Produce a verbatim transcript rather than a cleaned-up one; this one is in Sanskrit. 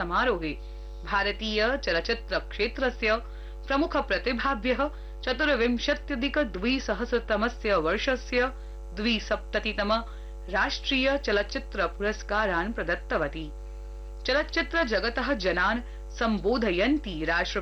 समारोहे भारतीय चलच्चित्र क्षेत्रस्य प्रमुख प्रतिभाभ्यः चतुर्विंशत्यधिक द्विसहस्रतमस्य वर्षस्य द्विसप्ततितम राष्ट्रिय चलच्चित्र पुरस्कारान् प्रदत्तवती। चलच्चित्र जगतः जनान् सम्बोधयन्ती राष्ट्र